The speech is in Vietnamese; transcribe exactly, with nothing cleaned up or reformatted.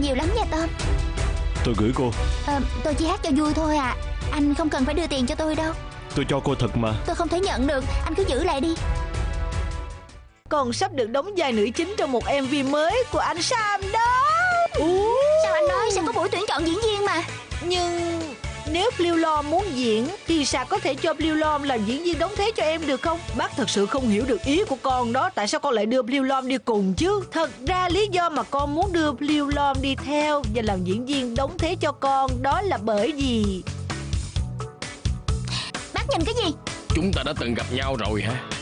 nhiều lắm nha Tom. Tôi gửi cô. à, Tôi chỉ hát cho vui thôi à. Anh không cần phải đưa tiền cho tôi đâu. Tôi cho cô thật mà. Tôi không thể nhận được. Anh cứ giữ lại đi. Con sắp được đóng vai nữ chính trong một em vê mới của anh Sam đó. uh. Sao anh nói sẽ có buổi tuyển chọn diễn viên mà. Nhưng nếu Blue Lom muốn diễn thì Sa có thể cho Blue Lom làm diễn viên đóng thế cho em được không? Bác thật sự không hiểu được ý của con đó. Tại sao con lại đưa Blue Lom đi cùng chứ? Thật ra lý do mà con muốn đưa Blue Lom đi theo và làm diễn viên đóng thế cho con đó là bởi vì... Bác nhìn cái gì? Chúng ta đã từng gặp nhau rồi hả?